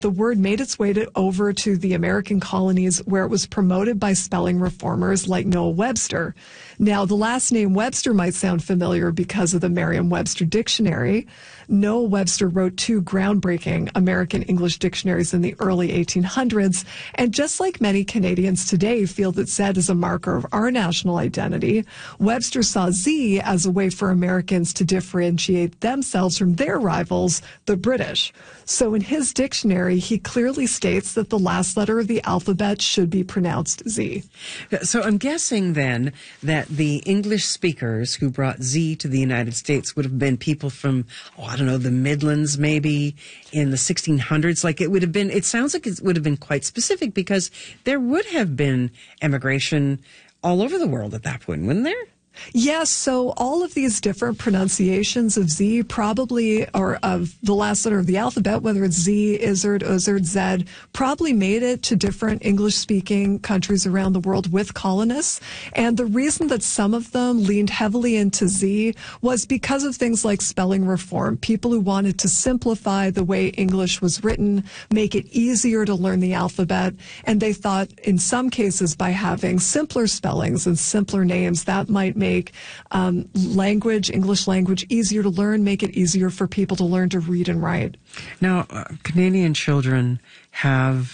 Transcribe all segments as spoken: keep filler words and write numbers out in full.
The word made its way to, over to the American colonies, where it was promoted by spelling reformers like Noah Webster. Now, the last name Webster might sound familiar because of the Merriam-Webster dictionary. Noah Webster wrote two groundbreaking American English dictionaries in the early eighteen hundreds, and just like many Canadians today feel that Z is a marker of our national identity, Webster saw Z as a way for Americans to differentiate themselves from their rivals, the British. So in his dictionary, he clearly states that the last letter of the alphabet should be pronounced Z. So I'm guessing then that the English speakers who brought Z to the United States would have been people from, oh, I don't know, the Midlands maybe in the sixteen hundreds. Like it would have been, it sounds like it would have been quite specific because there would have been emigration all over the world at that point, wouldn't there? Yes, so all of these different pronunciations of Z probably, or of the last letter of the alphabet, whether it's Z, Izzard, Uzzard, Zed, probably made it to different English-speaking countries around the world with colonists. And the reason that some of them leaned heavily into Z was because of things like spelling reform. People who wanted to simplify the way English was written, make it easier to learn the alphabet, and they thought in some cases by having simpler spellings and simpler names, that might make um, language, English language, easier to learn, make it easier for people to learn to read and write. Now, uh, Canadian children have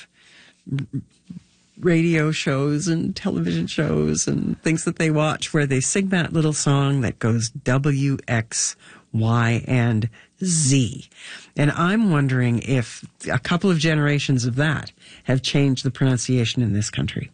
radio shows and television shows and things that they watch where they sing that little song that goes W, X, Y, and Z. And I'm wondering if a couple of generations of that have changed the pronunciation in this country.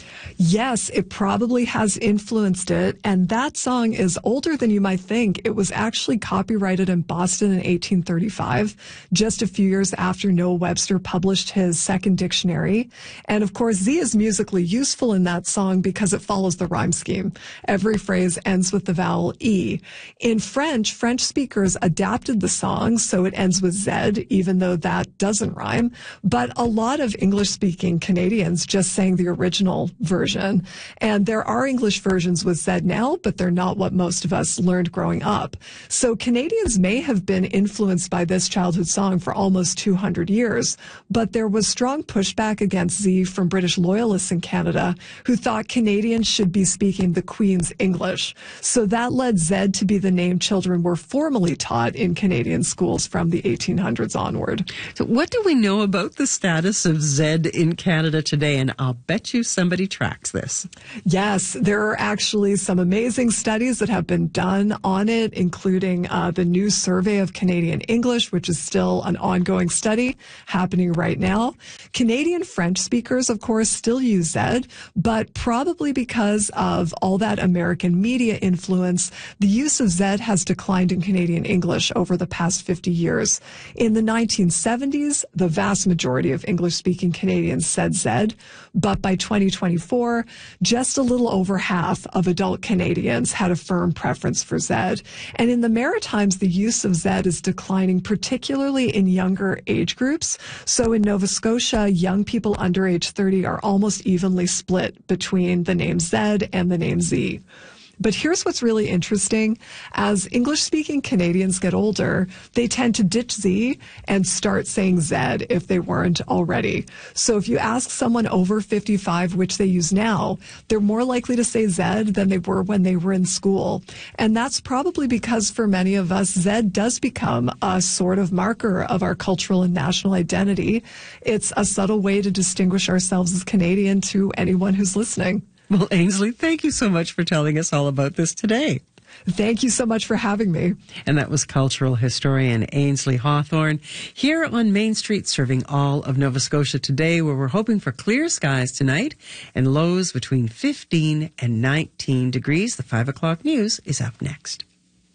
Yes, it probably has influenced it, and that song is older than you might think. It was actually copyrighted in Boston in eighteen thirty-five, just a few years after Noah Webster published his second dictionary. And of course, Z is musically useful in that song because it follows the rhyme scheme. Every phrase ends with the vowel E. In French, French speakers adapted the song so it ends with Z, even though that doesn't rhyme. But a lot of English-speaking Canadians just sang the original version. And there are English versions with Z now, but they're not what most of us learned growing up. So Canadians may have been influenced by this childhood song for almost two hundred years, but there was strong pushback against Z from British loyalists in Canada who thought Canadians should be speaking the Queen's English. So that led Z to be the name children were formally taught in Canadian schools from the eighteen hundreds onward. So what do we know about the status of Z in Canada today? And I'll bet you somebody tracks this. Yes, there are actually some amazing studies that have been done on it, including uh, the new survey of Canadian English, which is still an ongoing study happening right now. Canadian French speakers, of course, still use Z, but probably because of all that American media influence, the use of Z has declined in Canadian English over the past fifty years. In the nineteen seventies, the vast majority of English-speaking Canadians said Z, but by twenty twenty-four, just a little over half of adult Canadians had a firm preference for Z. And in the Maritimes, the use of Z is declining, particularly in younger age groups. So in Nova Scotia, young people under age thirty are almost evenly split between the name Z and the name Z. But here's what's really interesting. As English-speaking Canadians get older, they tend to ditch Z and start saying Z if they weren't already. So if you ask someone over fifty-five which they use now, they're more likely to say Z than they were when they were in school. And that's probably because for many of us, Z does become a sort of marker of our cultural and national identity. It's a subtle way to distinguish ourselves as Canadian to anyone who's listening. Well, Ainsley, thank you so much for telling us all about this today. Thank you so much for having me. And that was cultural historian Ainsley Hawthorne here on Main Street, serving all of Nova Scotia today, where we're hoping for clear skies tonight and lows between fifteen and nineteen degrees. The five o'clock news is up next.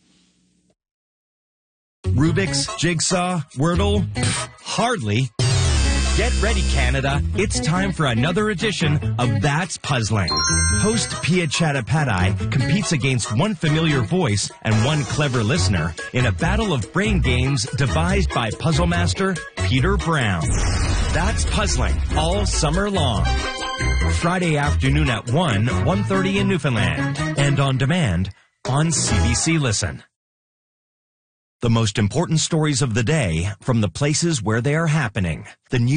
Rubik's, Jigsaw, Wordle? Hardly. Get ready, Canada. It's time for another edition of That's Puzzling. Host Pia Chattopadhyay competes against one familiar voice and one clever listener in a battle of brain games devised by puzzle master Peter Brown. That's Puzzling all summer long. Friday afternoon at one, one thirty in Newfoundland. And on demand on C B C Listen. The most important stories of the day from the places where they are happening. The